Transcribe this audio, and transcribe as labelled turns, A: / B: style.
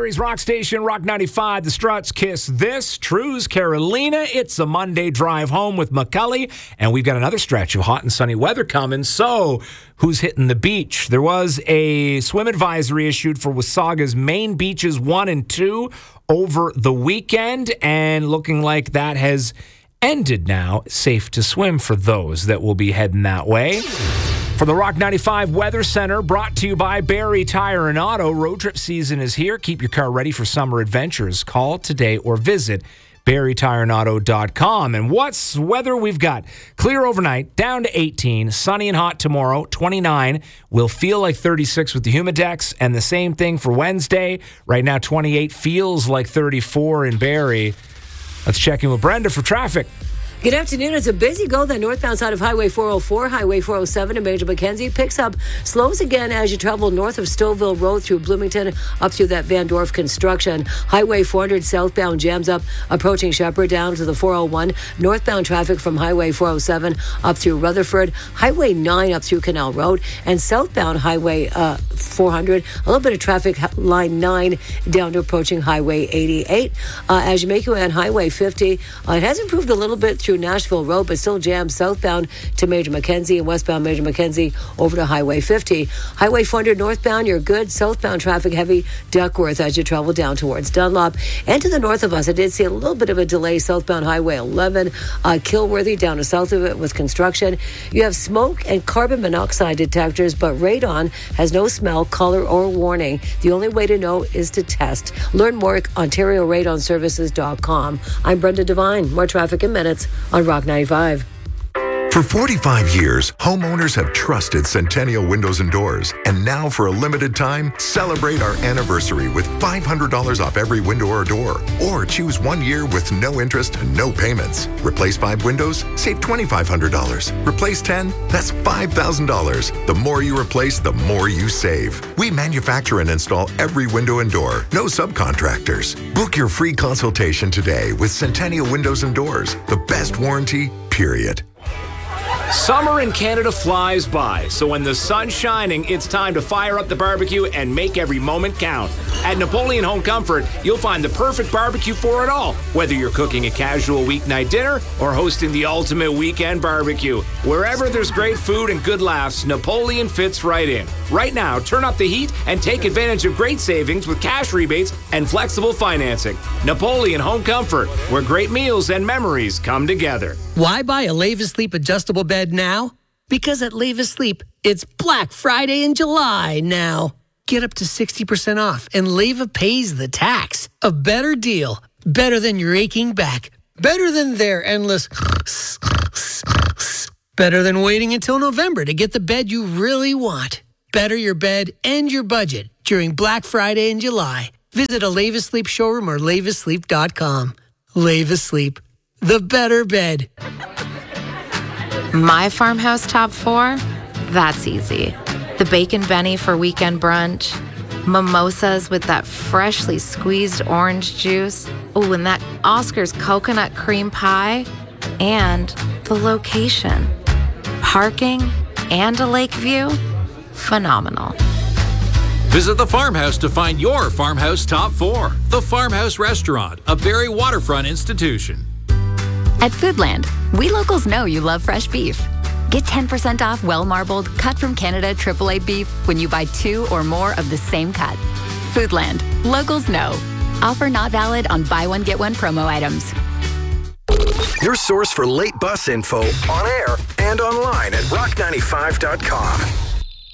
A: Barrie's Rock Station, Rock 95, The Struts, Kiss This, True's Carolina. It's a Monday drive home with McCully, and we've got another stretch of hot and sunny weather coming. So, who's hitting the beach? There was a swim advisory issued for Wasaga's main beaches 1 and 2 over the weekend, and looking like that has ended now. Safe to swim for those that will be heading that way. For the Rock 95 Weather Center, brought to you by Barrie Tire and Auto. Road trip season is here. Keep your car ready for summer adventures. Call today or visit barrietireandauto.com. And what's weather we've got? Clear overnight, down to 18. Sunny and hot tomorrow, 29. Will feel like 36 with the Humidex. And the same thing for Wednesday. Right now, 28 feels like 34 in Barrie. Let's check in with Brenda for traffic.
B: Good afternoon. It's a busy go the northbound side of Highway 404, Highway 407 in Major Mackenzie. Picks up, slows again as you travel north of Stouffville Road through Bloomington up through that Van Dorf construction. Highway 400 southbound jams up approaching Shepherd down to the 401. Northbound traffic from Highway 407 up through Rutherford. Highway 9 up through Canal Road. And southbound Highway 400, a little bit of traffic, line 9 down to approaching Highway 88. As you make your way on Highway 50, it has improved a little bit through Nashville Road, but still jammed southbound to Major Mackenzie and westbound Major Mackenzie over to Highway 50. Highway 400 northbound, you're good. Southbound traffic heavy Duckworth as you travel down towards Dunlop. And to the north of us, I did see a little bit of a delay southbound Highway 11, Kilworthy down to south of it with construction. You have smoke and carbon monoxide detectors, but radon has no smell, color, or warning. The only way to know is to test. Learn more at OntarioRadonServices.com. I'm Brenda Devine. More traffic in minutes on Rock 95.
C: For 45 years, homeowners have trusted Centennial Windows and Doors. And now, for a limited time, celebrate our anniversary with $500 off every window or door. Or choose 1 year with no interest and no payments. Replace 5 windows, save $2,500. Replace 10, that's $5,000. The more you replace, the more you save. We manufacture and install every window and door. No subcontractors. Book your free consultation today with Centennial Windows and Doors. The best warranty, period.
A: Summer in Canada flies by, so when the sun's shining, it's time to fire up the barbecue and make every moment count. At Napoleon Home Comfort, you'll find the perfect barbecue for it all, whether you're cooking a casual weeknight dinner or hosting the ultimate weekend barbecue. Wherever there's great food and good laughs, Napoleon fits right in. Right now, turn up the heat and take advantage of great savings with cash rebates and flexible financing. Napoleon Home Comfort, where great meals and memories come together.
D: Why buy a Leva Sleep adjustable bed now? Because at Leva Sleep, it's Black Friday in July now. Get up to 60% off, and Leva pays the tax. A better deal. Better than your aching back. Better than their endless... Better than waiting until November to get the bed you really want. Better your bed and your budget during Black Friday in July. Visit a Leva Sleep showroom or levasleep.com. Leva Sleep. The better bed.
E: My farmhouse top 4? That's easy. The Bacon Benny for weekend brunch. Mimosas with that freshly squeezed orange juice. Oh, and that Oscar's coconut cream pie. And the location. Parking and a lake view. Phenomenal.
F: Visit the Farmhouse to find your Farmhouse Top 4. The Farmhouse Restaurant, a Barrie waterfront institution.
G: At Foodland, we locals know you love fresh beef. Get 10% off well-marbled, cut from Canada AAA beef when you buy 2 or more of the same cut. Foodland, locals know. Offer not valid on buy one, get one promo items.
H: Your source for late bus info on air and online at rock95.com.